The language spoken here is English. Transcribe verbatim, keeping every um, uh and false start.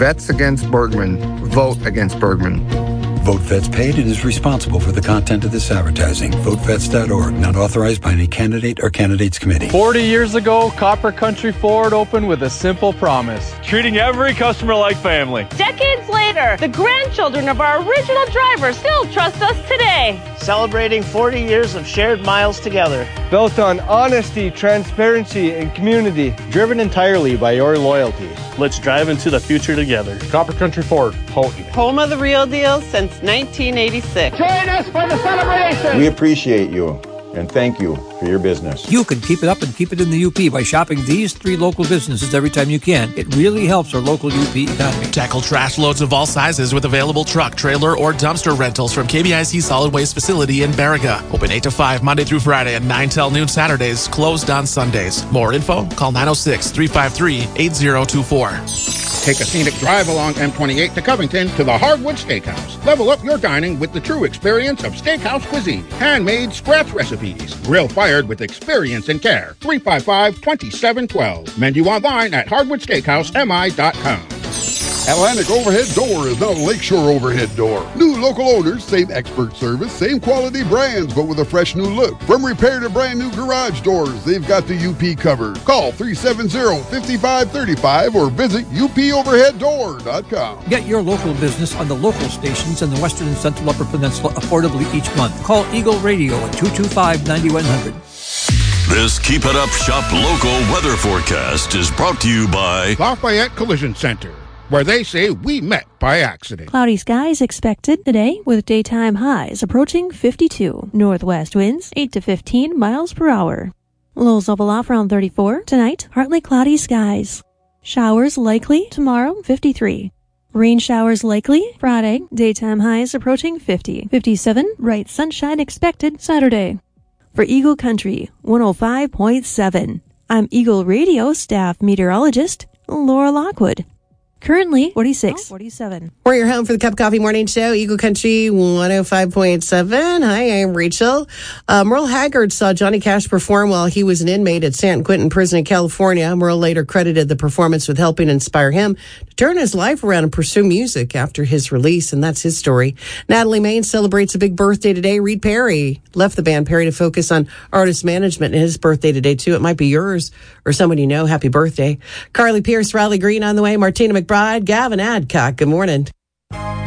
Vets Against Bergman. Vote against Bergman. Vote Vets Paid and is responsible for the content of this advertising. vote vets dot org, not authorized by any candidate or candidates committee. forty years ago, Copper Country Ford opened with a simple promise: treating every customer like family. Decades later, the grandchildren of our original drivers still trust us today. Celebrating forty years of shared miles together. Built on honesty, transparency, and community. Driven entirely by your loyalty. Let's drive into the future together. Copper Country Ford, Houghton. Home of the real deal since nineteen eighty-six. Join us for the celebration. We appreciate you and thank you for your business. You can keep it up and keep it in the U P by shopping these three local businesses every time you can. It really helps our local U P economy. Tackle trash loads of all sizes with available truck, trailer, or dumpster rentals from K B I C Solid Waste Facility in Baraga. Open eight to five Monday through Friday and nine till noon Saturdays. Closed on Sundays. More info? Call nine oh six, three five three, eight oh two four. Take a scenic drive along M twenty-eight to Covington to the Hardwood Steakhouse. Level up your dining with the true experience of steakhouse cuisine. Handmade scratch recipes. Grill fired with experience and care. three five five, two seven one two. Menu online at hardwood steakhouse m i dot com. Atlantic Overhead Door is now Lakeshore Overhead Door. New local owners, same expert service, same quality brands, but with a fresh new look. From repair to brand new garage doors, they've got the U P covered. Call three seven zero, five five three five or visit u p overhead door dot com. Get your local business on the local stations in the Western and Central Upper Peninsula affordably each month. Call Eagle Radio at two two five, nine one zero zero. This Keep It Up Shop local weather forecast is brought to you by Lafayette Collision Center, where they say we met by accident. Cloudy skies expected today with daytime highs approaching fifty-two. Northwest winds eight to fifteen miles per hour. Lows level off around thirty-four. Tonight, partly cloudy skies. Showers likely tomorrow, fifty-three. Rain showers likely Friday. Daytime highs approaching fifty. fifty-seven. Bright sunshine expected Saturday. For Eagle Country, one oh five point seven. I'm Eagle Radio staff meteorologist Laura Lockwood. Currently, forty-six. Oh, forty-seven. We're your home for the Cup of Coffee Morning Show, Eagle Country one oh five point seven. Hi, I'm Rachel. Uh, Merle Haggard saw Johnny Cash perform while he was an inmate at San Quentin Prison in California. Merle later credited the performance with helping inspire him to turn his life around and pursue music after his release, and that's his story. Natalie Maine celebrates a big birthday today. Reed Perry left the band Perry to focus on artist management, and his birthday today, too. It might be yours or someone you know. Happy birthday. Carly Pierce, Riley Green on the way. Martina McBride, Gavin Adcock. Good morning.